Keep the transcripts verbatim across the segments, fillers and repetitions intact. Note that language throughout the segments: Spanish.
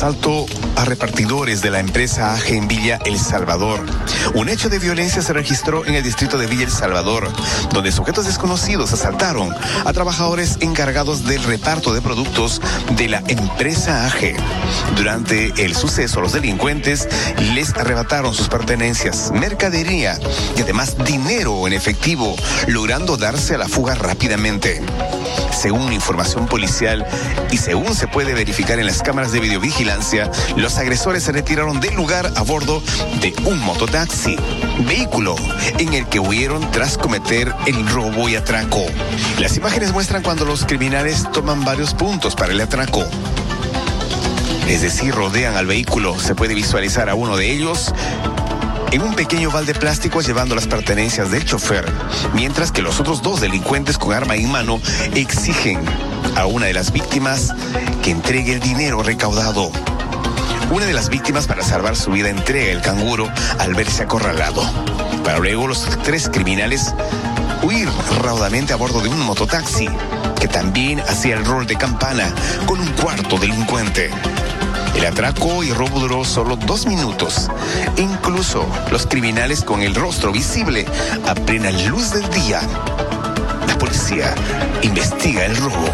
asalto a repartidores de la empresa A G E en Villa El Salvador. Un hecho de violencia se registró en el distrito de Villa El Salvador, donde sujetos desconocidos asaltaron a trabajadores encargados del reparto de productos de la empresa A G E. Durante el suceso, los delincuentes les arrebataron sus pertenencias, mercadería y además dinero en efectivo, logrando darse a la fuga rápidamente. Según información policial y según se puede verificar en las cámaras de videovigilancia, los agresores se retiraron del lugar a bordo de un mototaxi, vehículo en el que huyeron tras cometer el robo y atraco. Las imágenes muestran cuando los criminales toman varios puntos para el atraco. Es decir, rodean al vehículo. Se puede visualizar a uno de ellos en un pequeño balde plástico llevando las pertenencias del chofer, mientras que los otros dos delincuentes con arma en mano exigen a una de las víctimas que entregue el dinero recaudado. Una de las víctimas, para salvar su vida, entrega el canguro al verse acorralado, para luego los tres criminales huir raudamente a bordo de un mototaxi que también hacía el rol de campana con un cuarto delincuente. El atraco y robo duró solo dos minutos. Incluso los criminales con el rostro visible a plena luz del día. La policía investiga el robo.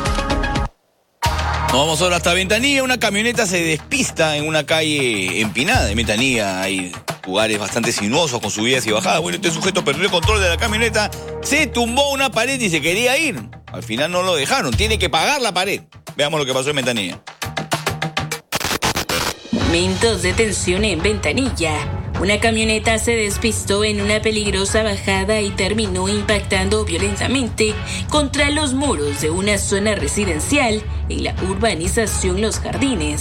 Nos vamos ahora hasta Ventanilla. Una camioneta se despista en una calle empinada. En Ventanilla hay lugares bastante sinuosos con subidas y bajadas. Bueno, este sujeto perdió el control de la camioneta, se tumbó una pared y se quería ir. Al final no lo dejaron. Tiene que pagar la pared. Veamos lo que pasó en Ventanilla. Momentos de tensión en Ventanilla. Una camioneta se despistó en una peligrosa bajada y terminó impactando violentamente contra los muros de una zona residencial en la urbanización Los Jardines.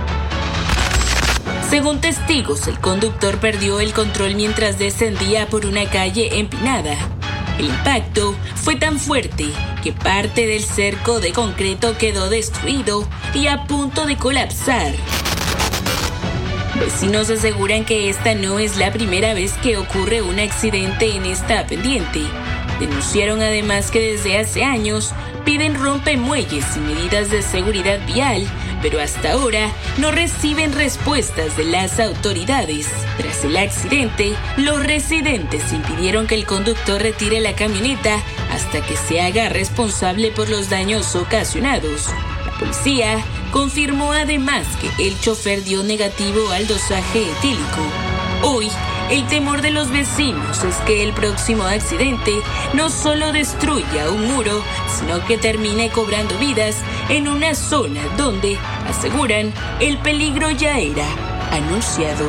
Según testigos, el conductor perdió el control mientras descendía por una calle empinada. El impacto fue tan fuerte que parte del cerco de concreto quedó destruido y a punto de colapsar. Vecinos aseguran que esta no es la primera vez que ocurre un accidente en esta pendiente. Denunciaron además que desde hace años piden rompemuelles y medidas de seguridad vial, pero hasta ahora no reciben respuestas de las autoridades. Tras el accidente, los residentes impidieron que el conductor retire la camioneta hasta que se haga responsable por los daños ocasionados. La policía confirmó además que el chofer dio negativo al dosaje etílico. Hoy, el temor de los vecinos es que el próximo accidente no solo destruya un muro, sino que termine cobrando vidas en una zona donde, aseguran, el peligro ya era anunciado.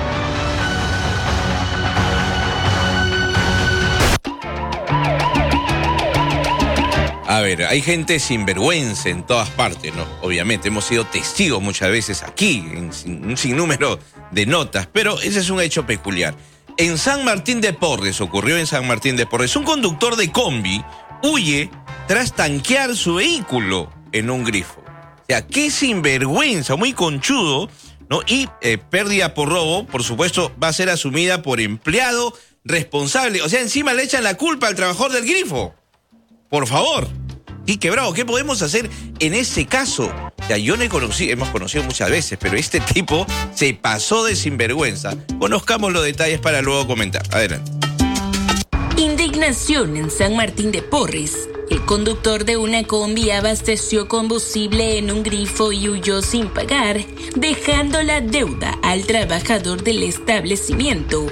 A ver, hay gente sinvergüenza en todas partes, ¿no? Obviamente, hemos sido testigos muchas veces aquí, en un sinnúmero de notas, pero ese es un hecho peculiar. En San Martín de Porres, ocurrió en San Martín de Porres, un conductor de combi huye tras tanquear su vehículo en un grifo. O sea, qué sinvergüenza, muy conchudo, ¿no? Y eh, pérdida por robo, por supuesto, va a ser asumida por empleado responsable. O sea, encima le echan la culpa al trabajador del grifo. Por favor. Y quebrado, ¿qué podemos hacer en ese caso? Ya yo no he conocido, hemos conocido muchas veces, pero este tipo se pasó de sinvergüenza. Conozcamos los detalles para luego comentar. Adelante. Indignación en San Martín de Porres. El conductor de una combi abasteció combustible en un grifo y huyó sin pagar, dejando la deuda al trabajador del establecimiento.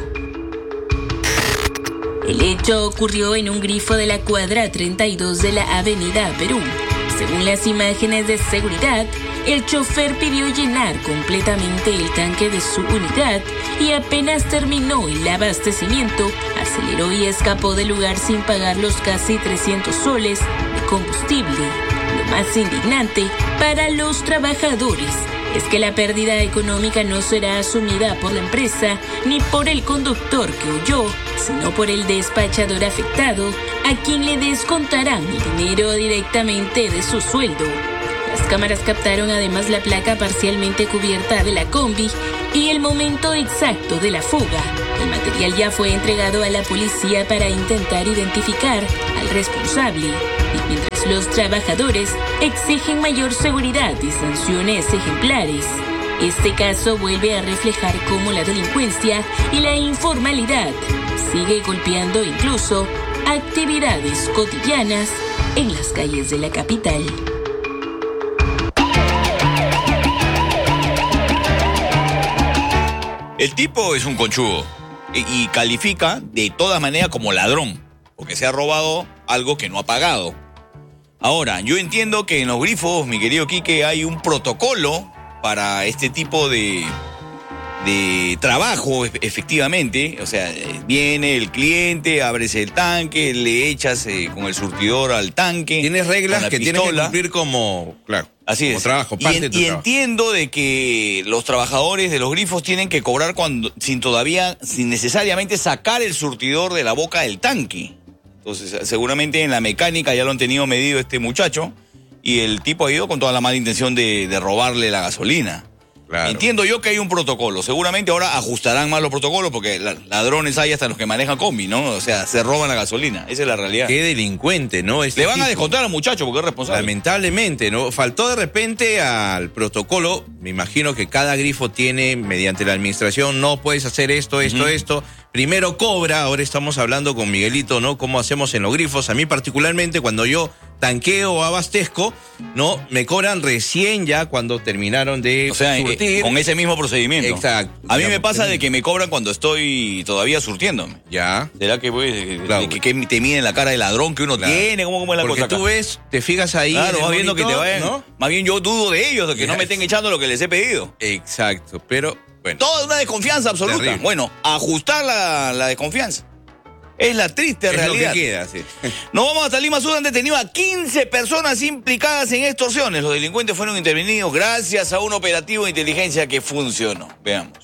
El hecho ocurrió en un grifo de la cuadra treinta y dos de la avenida Perú. Según las imágenes de seguridad, el chofer pidió llenar completamente el tanque de su unidad y apenas terminó el abastecimiento, aceleró y escapó del lugar sin pagar los casi trescientos soles de combustible. Lo más indignante para los trabajadores es que la pérdida económica no será asumida por la empresa ni por el conductor que huyó, sino por el despachador afectado, a quien le descontarán el dinero directamente de su sueldo. Las cámaras captaron además la placa parcialmente cubierta de la combi y el momento exacto de la fuga. El material ya fue entregado a la policía para intentar identificar al responsable. Y mientras los trabajadores exigen mayor seguridad y sanciones ejemplares, Este caso vuelve a reflejar cómo la delincuencia y la informalidad sigue golpeando incluso actividades cotidianas en las calles de la capital. El tipo es un conchudo y califica de todas maneras como ladrón, porque se ha robado algo que no ha pagado. Ahora, yo entiendo que en los grifos, mi querido Quique, hay un protocolo para este tipo de, de trabajo, efectivamente. O sea, viene el cliente, abres el tanque, le echas eh, con el surtidor al tanque. Tienes reglas que tienes que cumplir como, claro, así como es. trabajo, parte y, de tu y trabajo. entiendo de que los trabajadores de los grifos tienen que cobrar cuando, sin todavía, sin necesariamente sacar el surtidor de la boca del tanque. Entonces, seguramente en la mecánica ya lo han tenido medido este muchacho y el tipo ha ido con toda la mala intención de, de robarle la gasolina. Claro. Entiendo yo que hay un protocolo. Seguramente ahora ajustarán más los protocolos porque ladrones hay hasta los que manejan combi, ¿no? O sea, se roban la gasolina. Esa es la realidad. Qué delincuente, ¿no? Este Le van tipo. a descontar al muchacho porque es responsable. Lamentablemente, ¿no? Faltó de repente al protocolo. Me imagino que cada grifo tiene, mediante la administración, no puedes hacer esto, esto, uh-huh. esto. Primero cobra. Ahora estamos hablando con Miguelito, ¿no? Cómo hacemos en los grifos. A mí particularmente, cuando yo tanqueo o abastezco, ¿no? Me cobran recién ya cuando terminaron de o sea, surtir. Eh, con ese mismo procedimiento. Exacto. A mí me pasa de que me cobran cuando estoy todavía surtiéndome. Ya. ¿Será que, pues, claro. que, que te miden la cara de ladrón que uno claro. tiene? ¿Cómo, cómo es la Porque cosa tú acá? ves, te fijas ahí. Claro, más viendo monitor, que te vayan, ¿no? Más bien yo dudo de ellos, de que yes. no me estén echando lo que les he pedido. Exacto, pero bueno. Toda una desconfianza absoluta. Terrible. Bueno, ajustar la, la desconfianza. Es la triste es realidad. Lo que queda, sí. Nos vamos hasta Lima Sur, han detenido a quince personas implicadas en extorsiones. Los delincuentes fueron intervenidos gracias a un operativo de inteligencia que funcionó. Veamos.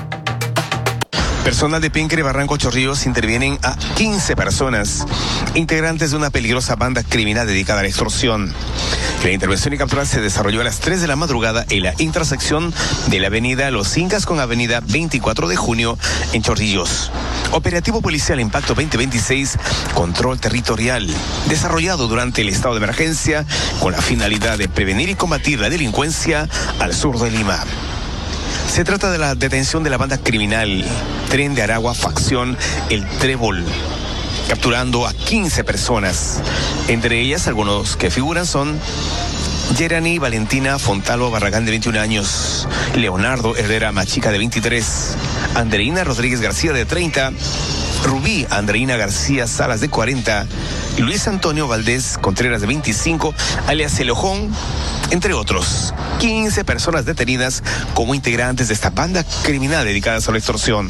Personal de Pencre, Barranco Chorrillos intervienen a quince personas, integrantes de una peligrosa banda criminal dedicada a la extorsión. La intervención y captura se desarrolló a las tres de la madrugada en la intersección de la avenida Los Incas con avenida veinticuatro de junio en Chorrillos. Operativo policial Impacto veinte veintiséis, control territorial, desarrollado durante el estado de emergencia con la finalidad de prevenir y combatir la delincuencia al sur de Lima. Se trata de la detención de la banda criminal Tren de Aragua, facción El Trébol, capturando a quince personas. Entre ellas, algunos que figuran son Yerani Valentina Fontalvo Barragán, de veintiún años, Leonardo Herrera Machica, de veintitrés, Andreina Rodríguez García, de treinta, Rubí Andreina García Salas, de cuarenta, Luis Antonio Valdés Contreras, de veinticinco, alias El Ojón, entre otros. quince personas detenidas como integrantes de esta banda criminal dedicada a la extorsión.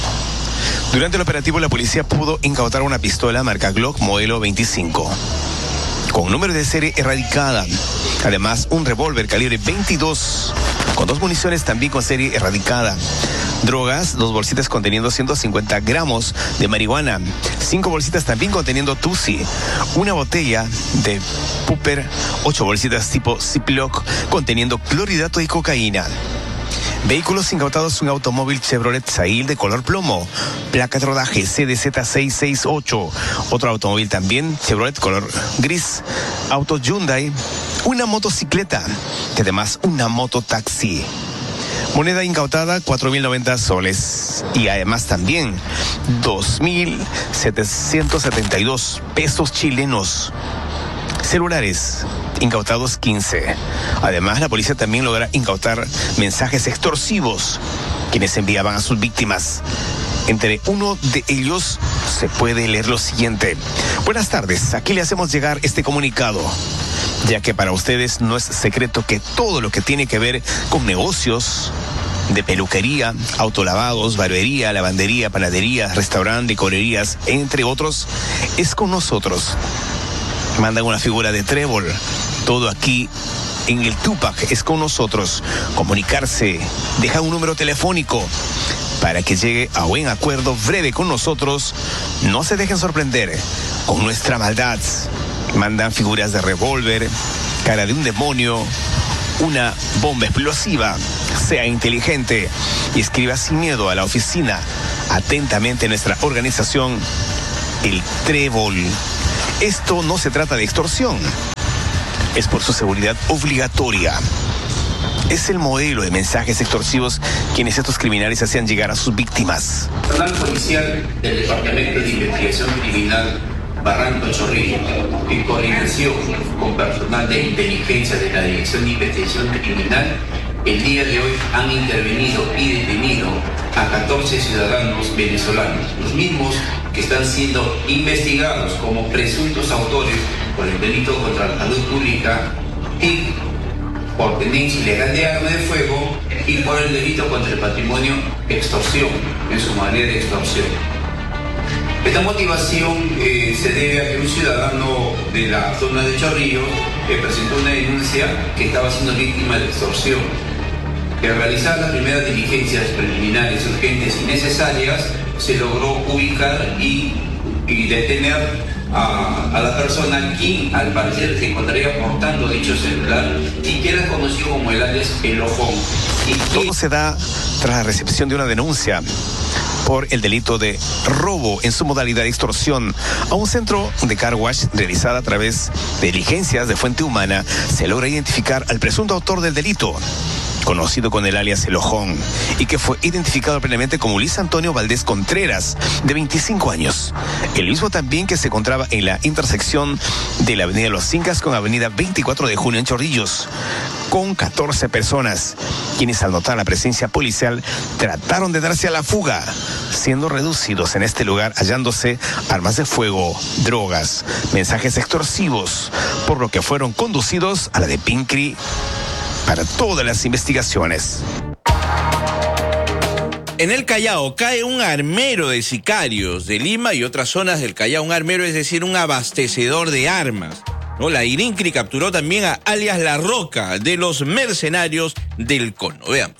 Durante el operativo, la policía pudo incautar una pistola marca Glock modelo veinticinco, con número de serie erradicada. Además, un revólver calibre veintidós, con dos municiones también con serie erradicada. Drogas, dos bolsitas conteniendo ciento cincuenta gramos de marihuana, cinco bolsitas también conteniendo Tusi, una botella de Pupper, ocho bolsitas tipo Ziploc conteniendo clorhidrato y cocaína. Vehículos incautados: un automóvil Chevrolet Sail de color plomo, placa de rodaje C D Z seiscientos sesenta y ocho, otro automóvil también Chevrolet color gris, auto Hyundai, una motocicleta y además una mototaxi. Moneda incautada, cuatro mil noventa soles. Y además también dos mil setecientos setenta y dos pesos chilenos. Celulares incautados, quince. Además, la policía también logra incautar mensajes extorsivos quienes enviaban a sus víctimas. Entre uno de ellos se puede leer lo siguiente: buenas tardes, aquí le hacemos llegar este comunicado, ya que para ustedes no es secreto que todo lo que tiene que ver con negocios de peluquería, autolavados, barbería, lavandería, panadería, restaurante, correrías, entre otros, es con nosotros. Mandan una figura de trébol. Todo aquí en el Tupac es con nosotros. Comunicarse, deja un número telefónico para que llegue a buen acuerdo breve con nosotros. No se dejen sorprender con nuestra maldad. Mandan figuras de revólver, cara de un demonio, una bomba explosiva. Sea inteligente y escriba sin miedo a la oficina. Atentamente, nuestra organización, El Trébol. Esto no se trata de extorsión, es por su seguridad obligatoria. es el modelo de mensajes extorsivos quienes estos criminales hacían llegar a sus víctimas. Personal policial del Departamento de Investigación Criminal Barranco Chorrillos, en coordinación con personal de inteligencia de la Dirección de Investigación Criminal, el día de hoy han intervenido y detenido a catorce ciudadanos venezolanos, los mismos que están siendo investigados como presuntos autores por el delito contra la salud pública y por tenencia ilegal de arma de fuego y por el delito contra el patrimonio, extorsión, en su manera de extorsión. Esta motivación eh, se debe a que un ciudadano de la zona de Chorrillos eh, presentó una denuncia que estaba siendo víctima de extorsión. Al realizar las primeras diligencias preliminares, urgentes y necesarias, se logró ubicar y, y detener a, a la persona quien al parecer se encontraría portando dicho celular y que era conocido como el alias El Ojón. Y Todo se da tras la recepción de una denuncia por el delito de robo en su modalidad de extorsión a un centro de car wash realizada a través de diligencias de fuente humana. Se logra identificar al presunto autor del delito, conocido con el alias El Ojón, y que fue identificado plenamente como Luis Antonio Valdés Contreras, de veinticinco años. El mismo también que se encontraba en la intersección de la avenida Los Incas con avenida veinticuatro de junio en Chorrillos, con catorce personas, quienes al notar la presencia policial trataron de darse a la fuga, siendo reducidos en este lugar hallándose armas de fuego, drogas, mensajes extorsivos, por lo que fueron conducidos a la de Pincri para todas las investigaciones. En el Callao cae un armero de sicarios de Lima y otras zonas del Callao. Un armero, es decir, un abastecedor de armas, ¿no? La IRINCRI capturó también a alias La Roca de los mercenarios del Cono. Veamos.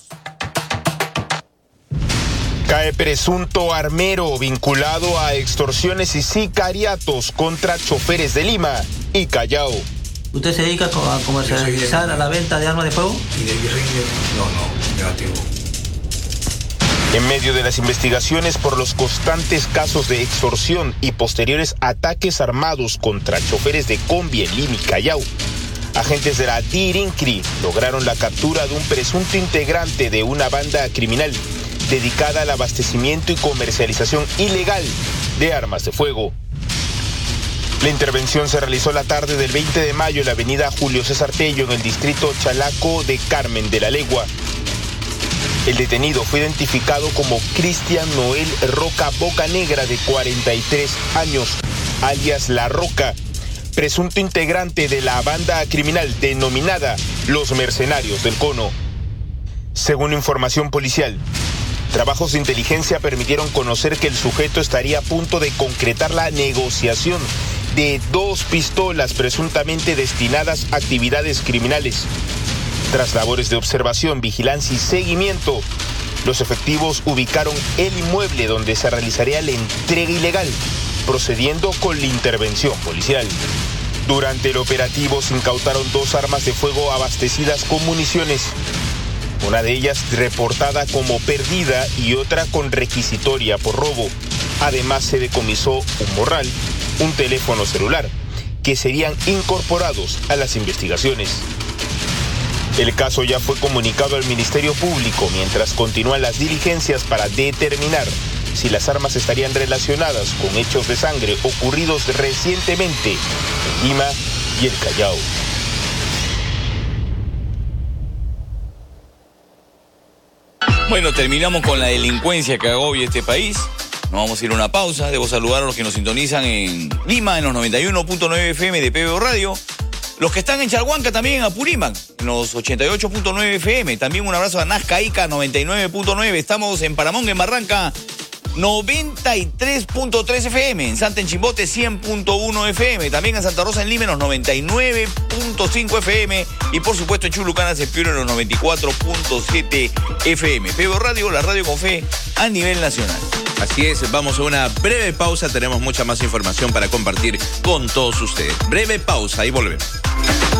Cae presunto armero vinculado a extorsiones y sicariatos contra choferes de Lima y Callao. ¿Usted se dedica a comercializar a la venta de armas de fuego? Y de guerrilla, no, no, negativo. En medio de las investigaciones por los constantes casos de extorsión y posteriores ataques armados contra choferes de combi en Lima y Callao, agentes de la DIRINCRI lograron la captura de un presunto integrante de una banda criminal dedicada al abastecimiento y comercialización ilegal de armas de fuego. La intervención se realizó la tarde del veinte de mayo en la avenida Julio César Tello, en el distrito Chalaco de Carmen de la Legua. El detenido fue identificado como Cristian Noel Roca Bocanegra, de cuarenta y tres años, alias La Roca, presunto integrante de la banda criminal denominada Los Mercenarios del Cono. Según información policial, trabajos de inteligencia permitieron conocer que el sujeto estaría a punto de concretar la negociación de dos pistolas presuntamente destinadas a actividades criminales. Tras labores de observación, vigilancia y seguimiento, los efectivos ubicaron el inmueble donde se realizaría la entrega ilegal, procediendo con la intervención policial. Durante el operativo se incautaron dos armas de fuego abastecidas con municiones, una de ellas reportada como perdida y otra con requisitoria por robo. Además, se decomisó un morral, un teléfono celular, que serían incorporados a las investigaciones. El caso ya fue comunicado al Ministerio Público mientras continúan las diligencias para determinar si las armas estarían relacionadas con hechos de sangre ocurridos recientemente en Lima y el Callao. Bueno, terminamos con la delincuencia que agobia este país. Nos vamos a ir a una pausa. Debo saludar a los que nos sintonizan en Lima, en los noventa y uno punto nueve F M de P B O Radio. Los que están en Chalhuanca también, en Apurímac, en los ochenta y ocho punto nueve F M. También un abrazo a Nazca Ica, noventa y nueve punto nueve. Estamos en Paramón, en Barranca, noventa y tres punto tres F M. En Santa en Chimbote, cien punto uno F M. También en Santa Rosa, en Lima, en los noventa y nueve punto cinco F M. Y por supuesto en Chulucana, Sepiuro, en los noventa y cuatro punto siete F M. P B O Radio, la radio con fe a nivel nacional. Así es, vamos a una breve pausa. Tenemos mucha más información para compartir con todos ustedes. Breve pausa y volvemos.